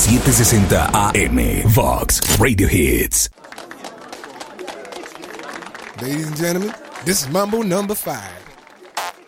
760 AM. Vox Radio Hits. Ladies and gentlemen, this is Mambo number 5.